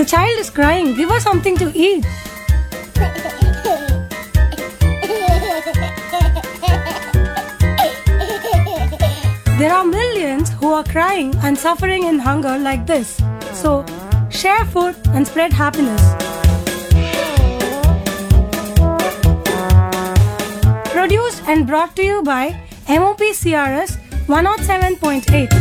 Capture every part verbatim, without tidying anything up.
The child is crying. Give her something to eat. There are millions who are crying and suffering in hunger like this. So, share food and spread happiness. Produced and brought to you by M O P C R S one oh seven point eight.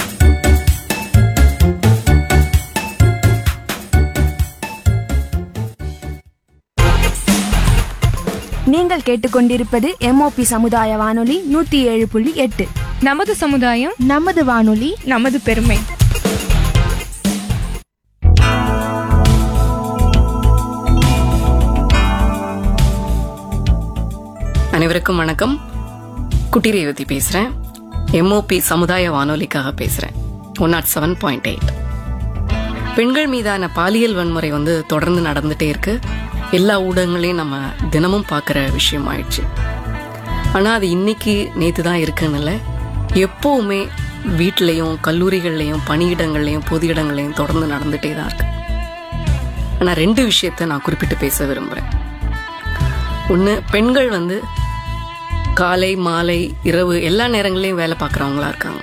நீங்கள் கேட்டுக்கொண்டிருப்பது MOP சமுதாய வானொலி நூத்தி ஏழு புள்ளி எட்டு. நமது சமுதாயம், நமது வானொலி, நமது பெருமை. அனைவருக்கும் வணக்கம். குட்டி ரேவதி பேசுறேன். எம்ஓபி சமுதாய வானொலிக்காக பேசுறேன். One not seven point eight. பெண்கள் மீதான பாலியல் வன்முறை வந்து தொடர்ந்து நடந்துட்டே இருக்கு. எல்லா ஊடகங்களையும் நம்ம தினமும் பார்க்குற விஷயம் ஆயிடுச்சு. ஆனால் அது இன்னைக்கு நேற்று தான் இருக்குன்னு இல்லை, எப்போவுமே வீட்டிலையும் கல்லூரிகள்லையும் பணியிடங்கள்லையும் பொது இடங்கள்லையும் தொடர்ந்து நடந்துகிட்டே தான் இருக்கு. ஆனால் ரெண்டு விஷயத்த நான் குறிப்பிட்டு பேச விரும்புகிறேன். ஒன்று, பெண்கள் வந்து காலை மாலை இரவு எல்லா நேரங்களையும் வேலை பார்க்குறவங்களா இருக்காங்க.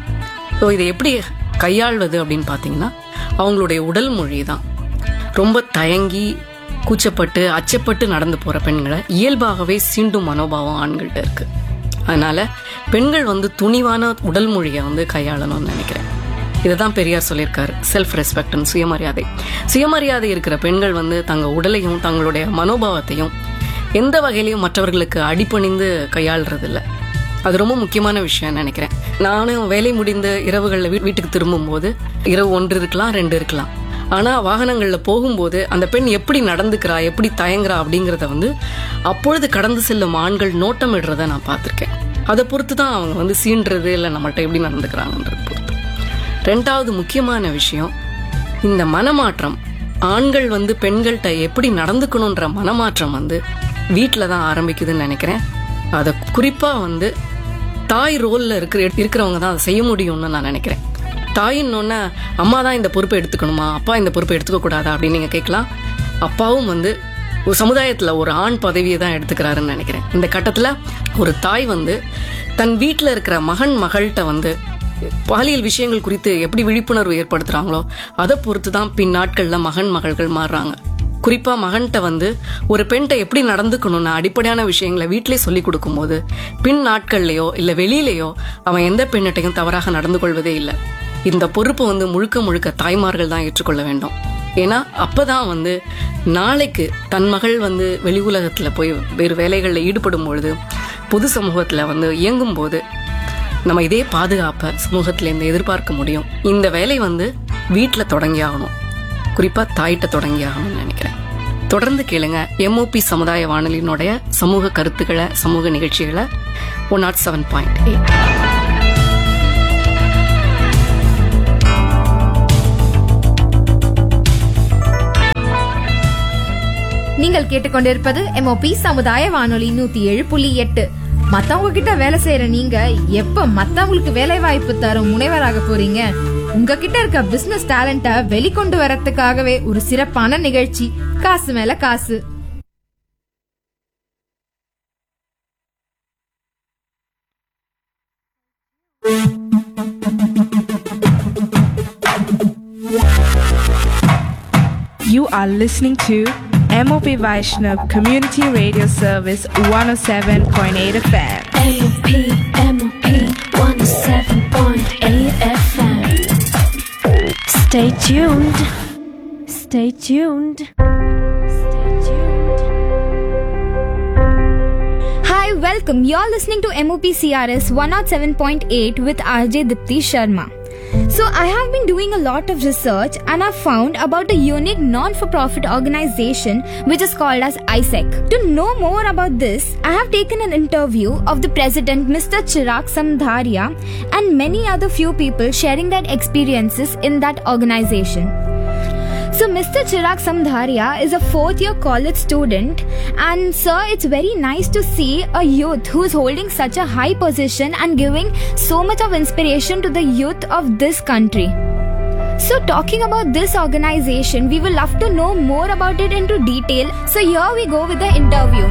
ஸோ இதை எப்படி கையாள்வது அப்படின்னு பார்த்தீங்கன்னா, அவங்களுடைய உடல் மொழி தான். ரொம்ப தயங்கி கூச்சப்பட்டு அச்சப்பட்டு நடந்து போகிற பெண்களை இயல்பாகவே சீண்டும் மனோபாவம் ஆண்கள்கிட்ட இருக்கு. அதனால பெண்கள் வந்து துணிவான உடல் மொழியை வந்து கையாளணும்னு நினைக்கிறேன். இதை தான் பெரியார் சொல்லியிருக்காரு, செல்ஃப் ரெஸ்பெக்ட்னு, சுயமரியாதை. சுயமரியாதை இருக்கிற பெண்கள் வந்து தங்கள் உடலையும் தங்களுடைய மனோபாவத்தையும் எந்த வகையிலையும் மற்றவர்களுக்கு அடிபணிந்து கையாளுறது இல்லை. அது ரொம்ப முக்கியமான விஷயம் நினைக்கிறேன். நானும் வேலை முடிந்த இரவுகளில் வீட்டுக்கு திரும்பும்போது இரவு ஒன்று இருக்கலாம், ரெண்டு இருக்கலாம். ஆனால் வாகனங்களில் போகும்போது அந்த பெண் எப்படி நடந்துக்கிறா, எப்படி தயங்குறா அப்படிங்கிறத வந்து அப்பொழுது கடந்து செல்லும் ஆண்கள் நோட்டமிடுறத நான் பார்த்துருக்கேன். அதை பொறுத்து தான் அவங்க வந்து சீன்றது இல்லை நம்மள்கிட்ட எப்படி நடந்துக்கிறாங்கன்றது பொறுத்து. ரெண்டாவது முக்கியமான விஷயம், இந்த மனமாற்றம் ஆண்கள் வந்து பெண்கள்கிட்ட எப்படி நடந்துக்கணுன்ற மனமாற்றம் வந்து வீட்டில் தான் ஆரம்பிக்குதுன்னு நினைக்கிறேன். அதை குறிப்பாக வந்து தாய் ரோலில் இருக்கிற இருக்கிறவங்க தான் அதை செய்ய முடியும்னு நான் நினைக்கிறேன். தாயின்னொன்னே அம்மா தான் இந்த பொறுப்பை எடுத்துக்கணுமா, அப்பா இந்த பொறுப்பை எடுத்துக்க கூடாதா அப்படின்னு நீங்கள் கேட்கலாம். அப்பாவும் வந்து ஒரு சமுதாயத்தில் ஒரு ஆண் பதவியை தான் எடுத்துக்கிறாருன்னு நினைக்கிறேன். இந்த கட்டத்தில் ஒரு தாய் வந்து தன் வீட்டில் இருக்கிற மகன் மகள்கிட்ட வந்து பாலியல் விஷயங்கள் குறித்து எப்படி விழிப்புணர்வு ஏற்படுத்துகிறாங்களோ அதை பொறுத்து தான் பின் நாட்களில் மகன் மகள்கள் மாறுறாங்க. குறிப்பாக மகன்கிட்ட வந்து ஒரு பெண்கிட்ட எப்படி நடந்துக்கணும்னு அடிப்படையான விஷயங்களை வீட்டிலே சொல்லி கொடுக்கும்போது பின் நாட்கள்லையோ இல்லை வெளியிலையோ அவன் எந்த பெண்ணிட்டையும் தவறாக நடந்து கொள்வதே இல்லை. இந்த பொறுப்பு வந்து முழுக்க முழுக்க தாய்மார்கள் தான் ஏற்றுக்கொள்ள வேண்டும். ஏன்னா அப்போதான் வந்து நாளைக்கு தன் மகள் வந்து வெளி உலகத்தில் போய் வேறு வேலைகளில் ஈடுபடும் பொழுது பொது சமூகத்தில் வந்து இயங்கும் போது நம்ம இதே பாதுகாப்பை சமூகத்திலேருந்து எதிர்பார்க்க முடியும். இந்த வேலை வந்து வீட்டில் தொடங்கி ஆகணும், குறிப்பாக தாயிட்ட தொடங்கி ஆகணும்னு நினைக்கிறேன். தொடர்ந்து கேளுங்க எம்ஓபி சமுதாய வானொலியினுடைய சமூக கருத்துக்களை, சமூக நிகழ்ச்சிகளை. One not seven point eight. நீங்கள் கேட்டுக்கொண்டிருப்பது எம்ஓபி சமுதாய வானொலி நூத்தி ஏழு புள்ளி எட்டு. மத்தவங்க கிட்ட வேலை செய்யற நீங்க எப்ப மத்தவங்களுக்கு வேலை வாய்ப்பு தரும் முனைவராக போறீங்க? உங்ககிட்ட இருக்க பிசினஸ் டேலண்ட வெளிக்கொண்டு வரதுக்காகவே ஒரு சிறப்பான நிகழ்ச்சி காசு மேல காசு. You are listening to M O P Vaishnav Community Radio Service one oh seven point eight F M. M O P, M O P one oh seven point eight F M. Stay tuned. Stay tuned. Stay tuned. Hi, welcome. You're listening to M O P C R S one oh seven point eight with R J Dipti Sharma. So I have been doing a lot of research and I've found about a unique non-for-profit organization which is called as I S E C. To know more about this, I have taken an interview of the president, Mister Chirag Samdharia, and many other few people sharing their experiences in that organization. So Mister Chirag Samdharia is a fourth year college student, and sir, it's very nice to see a youth who is holding such a high position and giving so much of inspiration to the youth of this country. So talking about this organization, we will love to know more about it into detail. So here we go with the interview.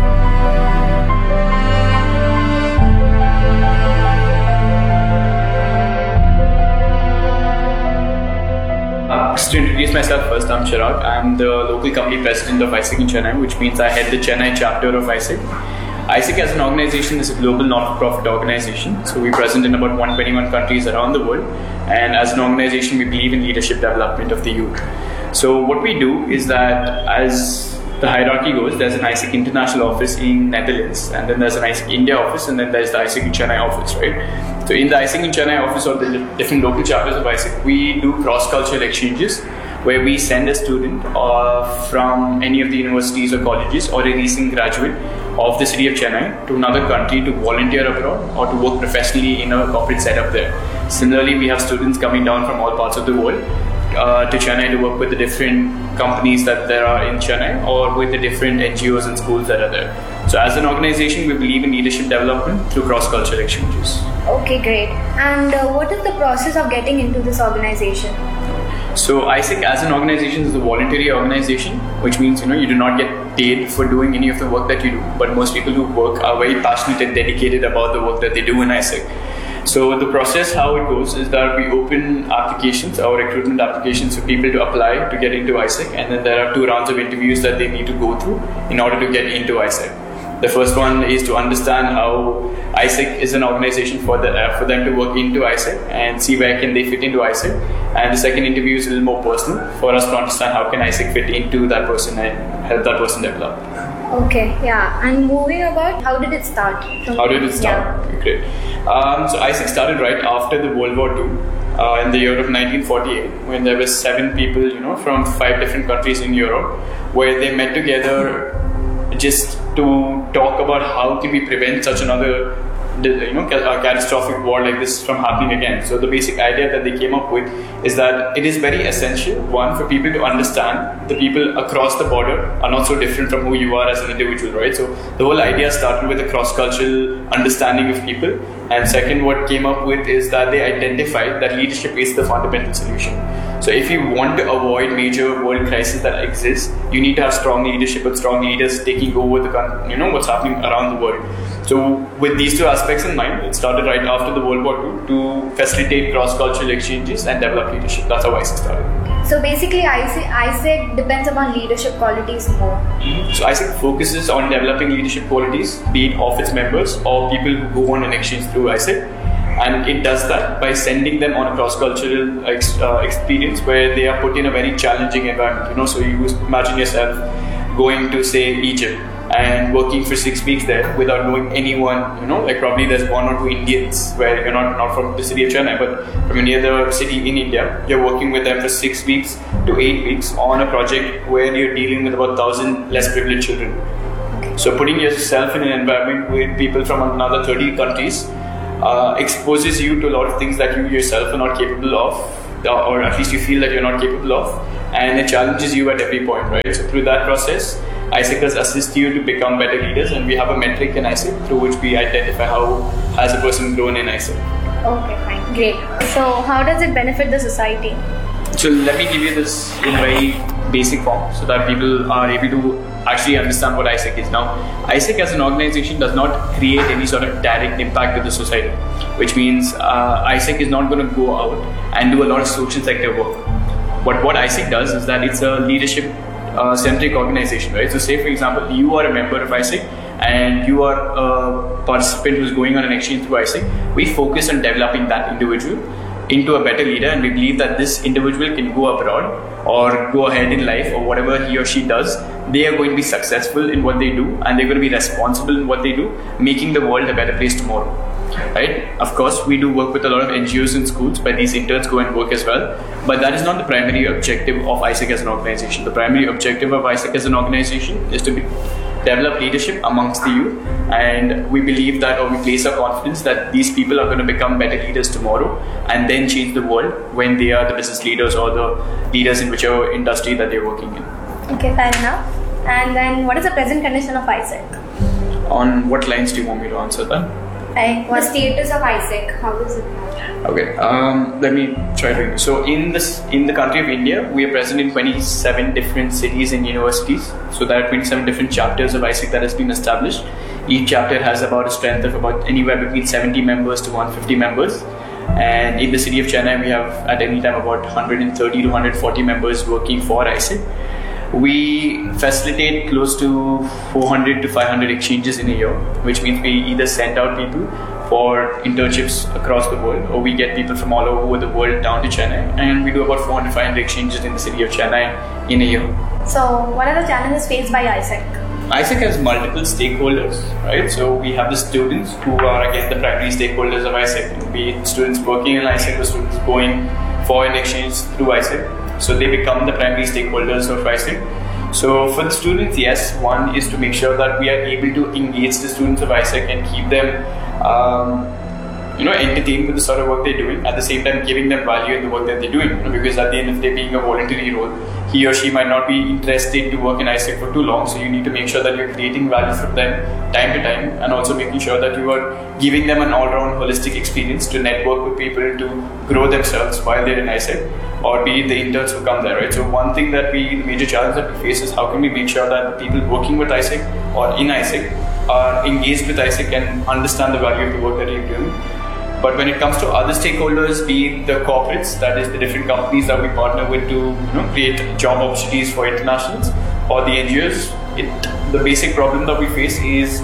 Uh, just to introduce myself first, I'm Chirag. I'm the local company president of I S E C in Chennai, which means I head the Chennai chapter of I S E C. I S E C as an organization is a global not-for-profit organization. So we're present in about one hundred twenty-one countries around the world. And as an organization, we believe in leadership development of the youth. So what we do is that as the hierarchy goes, there's an I S E C international office in Netherlands, and then there's an I S E C India office, and then there's the I S E C Chennai office, right? So in the I S E C in Chennai office or the different local chapters of I S E C, we do cross-cultural exchanges where we send a student uh, from any of the universities or colleges or a recent graduate of the city of Chennai to another country to volunteer abroad or to work professionally in a corporate setup there. Similarly, we have students coming down from all parts of the world uh, to Chennai to work with the different companies that there are in Chennai or with the different N G Os and schools that are there. So as an organization, we believe in leadership development through cross-cultural exchanges. Okay, great. And uh, what is the process of getting into this organization? So I S E C as an organization is a voluntary organization, which means you know you do not get paid for doing any of the work that you do. But most people who work are very passionate and dedicated about the work that they do in I S E C. So the process, how it goes, is that we open applications, our recruitment applications for people to apply to get into I S E C, and then there are two rounds of interviews that they need to go through in order to get into I S E C. The first one is to understand how I S E C is an organization for the uh, for them to work into I S E C and see where can they fit into I S E C. And the second interview is a little more personal for us to understand how can I S E C fit into that person and help that person develop. Okay, yeah. And moving about, how did it start? From how did it start? Yeah. Great. Um, so I S E C started right after the World War Two. Uh, in the year of nineteen forty-eight, when there were seven people, you know, from five different countries in Europe, where they met together just to talk about how can we prevent such another, you know, a catastrophic war like this from happening again. So the basic idea that they came up with is that it is very essential, one, for people to understand the people across the border are not so different from who you are as an individual, right? So the whole idea started with a cross-cultural understanding of people. And second, what came up with is that they identified that leadership is the fundamental solution. So if you want to avoid major world crises that exist, you need to have strong leadership and strong leaders taking over the, you know, what's happening around the world. So with these two aspects in mind, it started right after the World War Two to facilitate cross-cultural exchanges and develop leadership. That's how I S E C started. So basically, I S E C depends upon leadership qualities more. Mm-hmm. So I S E C focuses on developing leadership qualities, be it of its members or people who go on an exchange through I S E C. And it does that by sending them on a cross-cultural ex- uh, experience where they are put in a very challenging environment. You know, so you imagine yourself going to, say, Egypt and working for six weeks there without knowing anyone. You know, like probably there's one or two Indians where you're not not from the city of Chennai, but from any other city in India. You're working with them for six weeks to eight weeks on a project where you're dealing with about a thousand less privileged children. So putting yourself in an environment with people from another thirty countries Uh, exposes you to a lot of things that you yourself are not capable of, or at least you feel that you're not capable of, and it challenges you at every point, right? So through that process, I S E C does assist you to become better leaders, and we have a metric in I S E C through which we identify how has a person grown in I S E C. Okay, fine, great. So how does it benefit the society? So let me give you this in very basic form so that people are able to actually understand what I S E C is. Now, I S E C as an organization does not create any sort of direct impact to the society, which means uh, I S E C is not going to go out and do a lot of social sector work. But what I S E C does is that it's a leadership uh, centric organization, right? So say, for example, you are a member of I S E C and you are a participant who's going on an exchange through I S E C. We focus on developing that individual into a better leader, and we believe that this individual can go abroad or go ahead in life or whatever he or she does, they are going to be successful in what they do and they're going to be responsible in what they do, making the world a better place tomorrow. Right? Of course, we do work with a lot of N G Os and schools, but these interns go and work as well. But that is not the primary objective of I S E C as an organization. The primary objective of I S E C as an organization is to be, develop leadership amongst the youth, and we believe that, or we place our confidence that these people are going to become better leaders tomorrow and then change the world when they are the business leaders or the leaders in whichever industry that they're working in. Okay, fair enough. And then what is the present condition of I S E C? On what lines do you want me to answer that? Like, what's the status of I S E C? How is it now? Okay, um, let me try to. So, in this, in the country of India, we are present in twenty-seven different cities and universities. So, there are twenty-seven different chapters of I S E C that has been established. Each chapter has about a strength of about anywhere between seventy members to one hundred fifty members. And in the city of Chennai, we have at any time about one hundred thirty to one hundred forty members working for I S E C. We facilitate close to four hundred to five hundred exchanges in a year, which means we either send out people for internships across the world, or we get people from all over the world down to Chennai, and we do about four hundred to five hundred exchanges in the city of Chennai in a year. So, what are the challenges faced by I S E C? I S E C has multiple stakeholders, right? So we have the students who are again the primary stakeholders of I S E C, be it students working in I S E C or students going for an exchange through I S E C. So they become the primary stakeholders of I S E C. So for the students, yes, one is to make sure that we are able to engage the students of I S E C and keep them um, you know, entertained with the sort of work they're doing, at the same time giving them value in the work that they're doing. You know, because at the end of the day, being a voluntary role, he or she might not be interested to work in I S E C for too long, so you need to make sure that you're creating value for them time to time, and also making sure that you are giving them an all-round holistic experience to network with people, to grow themselves while they're in I S E C, or be it the interns who come there, right? So one thing that we, the major challenge that we face is how can we make sure that the people working with I S E C or in I S E C are engaged with I S E C and understand the value of the work that you're doing. But when it comes to other stakeholders, be it the corporates, that is the different companies that we partner with to, you know, create job opportunities for internationals, or the N G Os, it, the basic problem that we face is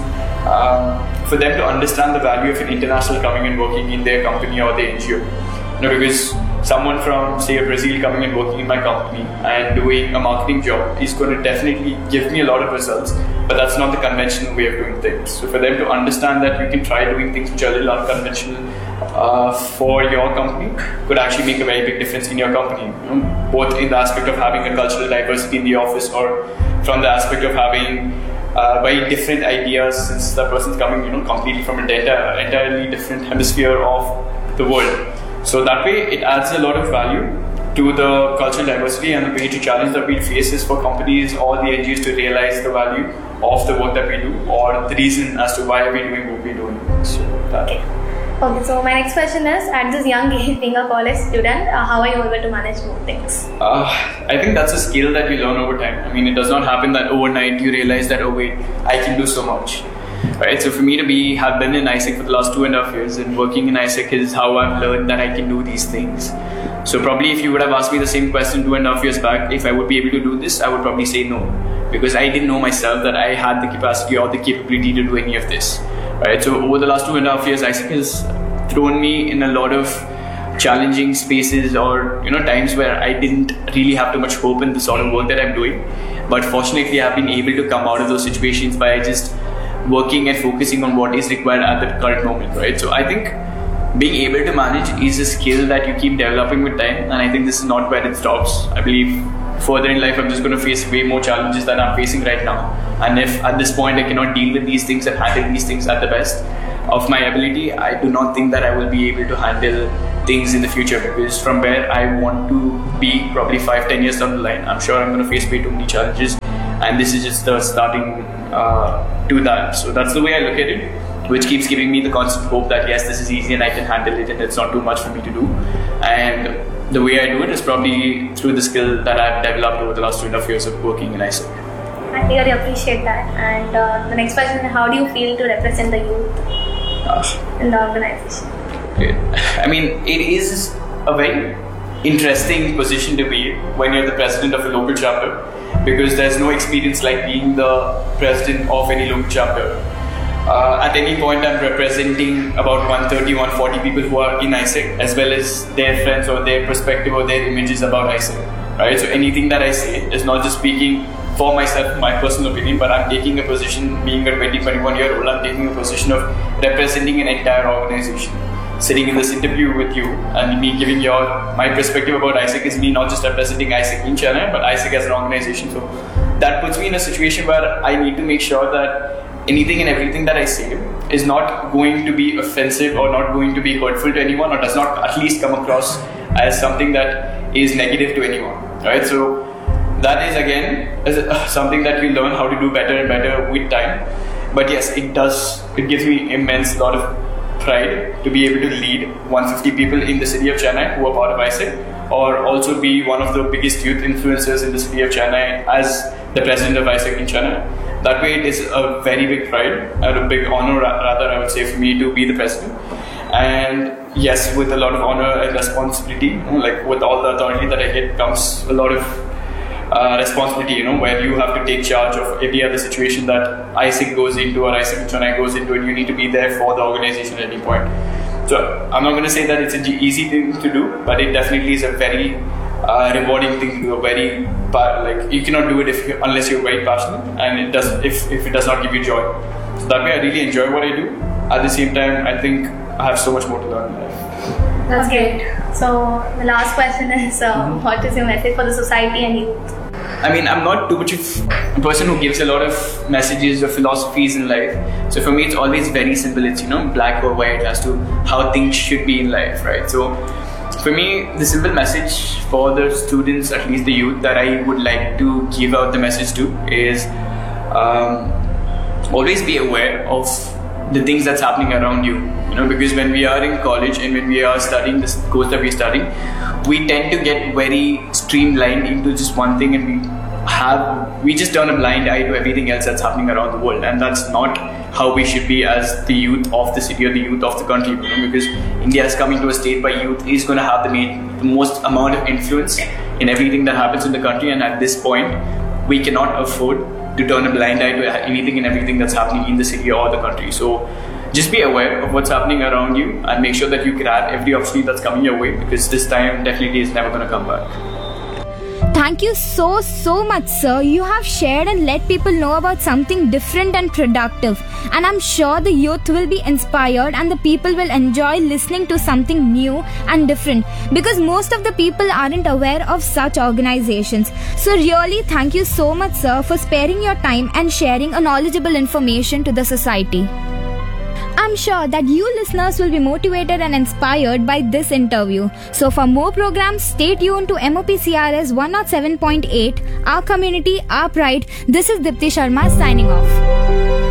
um, for them to understand the value of an international coming and working in their company or their N G O. You know, because someone from, say, Brazil coming and working in my company and doing a marketing job is going to definitely give me a lot of results, but that's not the conventional way of doing things. So for them to understand that you can try doing things which are a little unconventional uh, for your company could actually make a very big difference in your company, you know, both in the aspect of having a cultural diversity in the office, or from the aspect of having uh, very different ideas, since the person's coming, you know, completely from an entire, entirely different hemisphere of the world. So that way, it adds a lot of value to the cultural diversity, and the major challenge that we face is for companies or the N G Os to realize the value of the work that we do, or the reason as to why we're doing what we're doing. So that. Okay, so my next question is, at this young age, being a college student, uh, how are you able to manage both things? Uh, I think that's a skill that you learn over time. I mean, it does not happen that overnight you realize that, oh wait, I can do so much. Right, so for me to be have been in I S E C for the last two and a half years, and working in I S E C is how I've learned that I can do these things. So probably if you would have asked me the same question two and a half years back, if I would be able to do this, I would probably say no, because I didn't know myself that I had the capacity or the capability to do any of this. Right, so over the last two and a half years, I S E C has thrown me in a lot of challenging spaces, or you know, times where I didn't really have too much hope in the sort of work that I'm doing. But fortunately, I've been able to come out of those situations by just working and focusing on what is required at the current moment, right? So I think being able to manage is a skill that you keep developing with time, and I think this is not where it stops. I believe further in life I'm just going to face way more challenges than I'm facing right now, and if at this point I cannot deal with these things and handle these things at the best of my ability, I do not think that I will be able to handle things in the future, because from where I want to be probably five, ten years down the line, I'm sure I'm going to face way too many challenges, and this is just the starting uh, to that. So that's the way I look at it, which keeps giving me the constant hope that yes, this is easy and I can handle it and it's not too much for me to do. And the way I do it is probably through the skill that I've developed over the last two and a half years of working in I S E C. I really appreciate that. And uh, the next question is, how do you feel to represent the youth uh, in the organization? Great. I mean, it is a very interesting position to be when you're the president of a local chapter, because there's no experience like being the president of any local chapter. Uh, at any point, I'm representing about one thirty, one forty people who are in I S E C, as well as their friends or their perspective or their images about I S E C. Right? So anything that I say is not just speaking for myself, my personal opinion, but I'm taking a position, being a twenty, twenty-one year old, I'm taking a position of representing an entire organization. Sitting in this interview with you and me giving your my perspective about I S E C is me not just representing I S E C in Chennai, but I S E C as an organization. So that puts me in a situation where I need to make sure that anything and everything that I say is not going to be offensive or not going to be hurtful to anyone, or does not at least come across as something that is negative to anyone. Right? So that is again is something that we learn how to do better and better with time. But yes, it does. It gives me immense lot of pride to be able to lead one hundred fifty people in the city of Chennai who are part of I S E C, or also be one of the biggest youth influencers in the city of Chennai as the president of I S E C in Chennai. That way, it is a very big pride and a big honor, rather, I would say, for me to be the president. And yes, with a lot of honor and responsibility, you know, like with all the authority that I get comes a lot of uh, responsibility, you know, where you have to take charge of every other situation that I S E C goes into or I S E C Chennai goes into, and you need to be there for the organization at any point. So I'm not going to say that it's an easy thing to do, but it definitely is a very uh, rewarding thing to do. A very like you cannot do it if you, unless you're very passionate, and it does if if it does not give you joy. So that way, I really enjoy what I do. At the same time, I think I have so much more to learn in life. That's great. So the last question is, uh, mm-hmm. what is your message for the society and youth? I mean, I'm not too much of a person who gives a lot of messages or philosophies in life. So for me, it's always very simple. It's, you know, black or white as to how things should be in life, right? So for me, the simple message for the students, at least the youth, that I would like to give out the message to is um, always be aware of the things that's happening around you. You know, because when we are in college and when we are studying this course that we're studying, we tend to get very streamlined into just one thing, and we have we just turn a blind eye to everything else that's happening around the world, and that's not how we should be as the youth of the city or the youth of the country. You know, because India is coming to a state where youth is going to have the, main, the most amount of influence in everything that happens in the country, and at this point, we cannot afford to turn a blind eye to anything and everything that's happening in the city or the country. So just be aware of what's happening around you and make sure that you grab every opportunity that's coming your way, because this time definitely is never going to come back. Thank you so, so much, sir. You have shared and let people know about something different and productive. And I'm sure the youth will be inspired and the people will enjoy listening to something new and different, because most of the people aren't aware of such organizations. So really, thank you so much, sir, for sparing your time and sharing a knowledgeable information to the society. I'm sure that you listeners will be motivated and inspired by this interview. So for more programs, stay tuned to M O P C R S one oh seven point eight, our community, our pride. This is Dipti Sharma signing off.